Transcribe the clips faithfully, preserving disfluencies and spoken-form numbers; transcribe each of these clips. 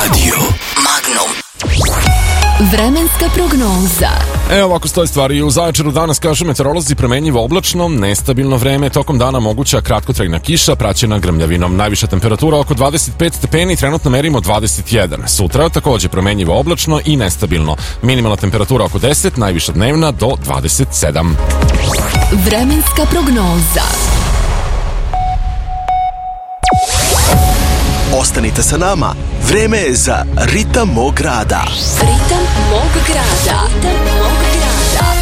Radio Magnum. Vremenska prognoza. Evo ovako stoje stvari. U Zaječaru danas, kažu meteorolozi, promenjivo oblačno, nestabilno vreme, tokom dana moguća kratkotrajna kiša praćena grmljavinom. Najviša temperatura oko dvadeset pet stepeni, trenutno merimo dvadeset jedan. Sutra takođe promenjivo oblačno i nestabilno. Minimalna temperatura oko deset, najviša dnevna do dvadeset sedam. Vremenska prognoza. Ostanite sa nama. Vreme je za Ritam mog grada. Ritam mog grada. Ritam mog grada.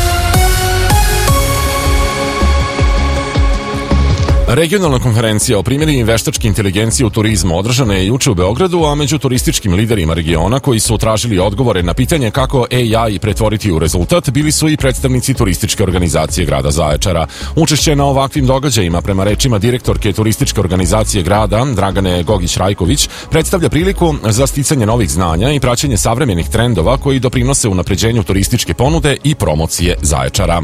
Regionalna konferencija o primjeni veštačke inteligencije u turizmu održana je juče u Beogradu, a među turističkim liderima regiona koji su tražili odgovore na pitanje kako A I pretvoriti u rezultat bili su i predstavnici turističke organizacije grada Zaječara. Učešće na ovakvim događajima, prema rečima direktorke turističke organizacije grada Dragane Gogić-Rajković, predstavlja priliku za sticanje novih znanja i praćenje savremenih trendova koji doprinose unapređenju turističke ponude i promocije Zaječara.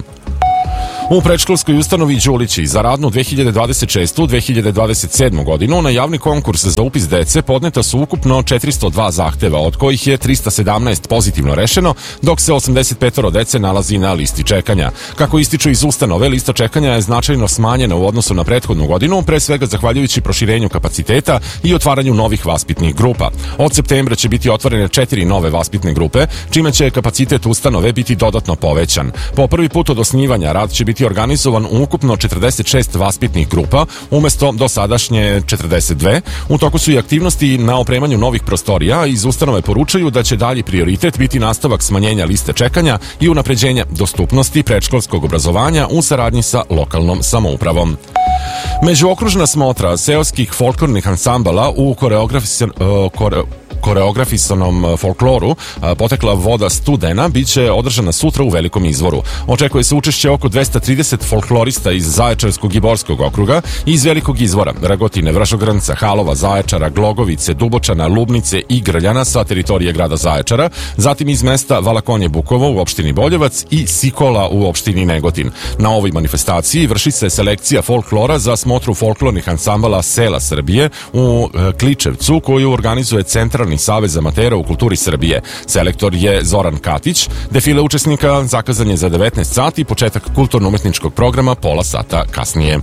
U predškolskoj ustanovi Đulići za radnu dve hiljade dvadeset šeste dve hiljade dvadeset sedme godinu na javni konkurs za upis dece podneta su ukupno četiristo dva zahteva, od kojih je trista sedamnaest pozitivno rešeno, dok se osamdeset pet dece nalazi na listi čekanja. Kako ističu iz ustanove, lista čekanja je značajno smanjena u odnosu na prethodnu godinu, pre svega zahvaljujući proširenju kapaciteta i otvaranju novih vaspitnih grupa. Od septembra će biti otvorene četiri nove vaspitne grupe, čime će kapacitet ustanove biti dodatno povećan. Po prvi put od osnivanja rad će biti organizovan u ukupno četrdeset šest vaspitnih grupa, umesto dosadašnje četrdeset dve. U toku su i aktivnosti na opremanju novih prostorija. Iz ustanove poručuju da će dalji prioritet biti nastavak smanjenja liste čekanja i unapređenja dostupnosti predškolskog obrazovanja u saradnji sa lokalnom samoupravom. Međuokružna smotra seoskih folklornih ansambala u koreografisan, uh, kore, koreografisanom folkloru Potekla voda studena biće održana sutra u Velikom Izvoru. Očekuje se učešće oko dvesta trideset folklorista iz Zaječarskog i Borskog okruga i iz Velikog Izvora, Ragotine, Vražogranca, Halova, Zaječara, Glogovice, Dubočana, Lubnice i Grljana sa teritorije grada Zaječara, zatim iz mesta Valakonje Bukovo u opštini Boljevac i Sikola u opštini Negotin. Na ovoj manifestaciji vrši se selekcija folklora za smotru folklornih ansambala sela Srbije u Kličevcu, koju organizuje Centralni savez amatera u kulturi Srbije. Selektor je Zoran Katić. Defile učesnika zakazan je za devetnaest sati, početak kulturno-umetničkog programa pola sata kasnije.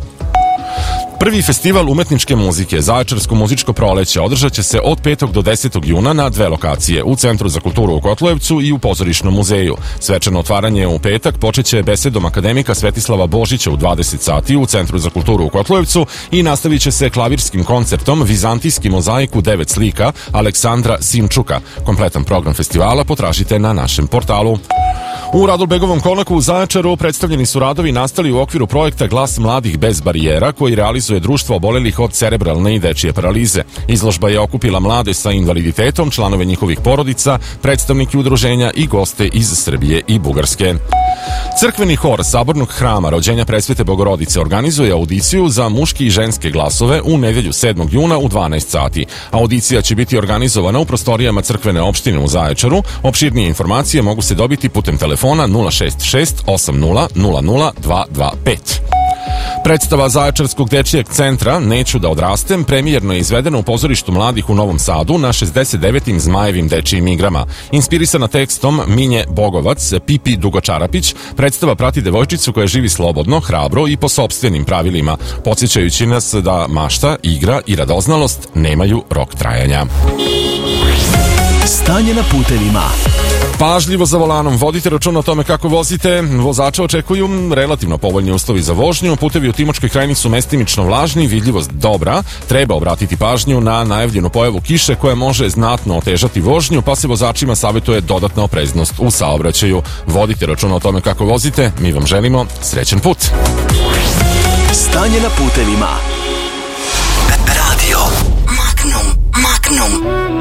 Prvi festival umetničke muzike Zaječarsko muzičko proleće održat će se od petog do desetog juna na dve lokacije, u Centru za kulturu u Kotlujevcu i u Pozorišnom muzeju. Svečano otvaranje u petak počeće besedom akademika Svetislava Božića u dvadeset sati u Centru za kulturu u Kotlujevcu i nastavit će se klavirskim koncertom Vizantijski mozaik u devet slika Aleksandra Simčuka. Kompletan program festivala potražite na našem portalu. U Radolbegovom konaku u Zaječaru predstavljeni su radovi nastali u okviru projekta Glas mladih bez barijera, koji realizuje društvo obolelih od cerebralne i dečije paralize. Izložba je okupila mlade sa invaliditetom, članove njihovih porodica, predstavnike udruženja i goste iz Srbije i Bugarske. Crkveni hor Sabornog hrama Rođenja Presvete Bogorodice organizuje audiciju za muški i ženske glasove u nedelju sedmog juna u dvanaest sati. Audicija će biti organizovana u prostorijama crkvene opštine u Zaječaru. Opširnije informacije mogu se dobiti putem telefona nula šest šest osam nula nula nula dva dva pet. Predstava Zaječarskog dečijeg centra Neću da odrastem premijerno je izvedena u pozorištu mladih u Novom Sadu na šezdeset devetim Zmajevim dečijim igrama. Inspirisana tekstom Minje Bogovac, Pipi Dugočarapić, predstava prati devojčicu koja živi slobodno, hrabro i po sopstvenim pravilima, podsjećajući nas da mašta, igra i radoznalost nemaju rok trajanja. Stanje na putevima. Pažljivo za volanom, vodite računa o tome kako vozite. Vozača očekuju relativno povoljni uslovi za vožnju. Putevi u Timočkoj krajini su mestimično vlažni, vidljivost dobra. Treba obratiti pažnju na najavljenu pojavu kiše koja može znatno otežati vožnju, pa se vozačima savjetuje dodatna opreznost u saobraćaju. Vodite računa o tome kako vozite. Mi vam želimo srećan put. Stanje na putevima. Radio Magnum. Magnum.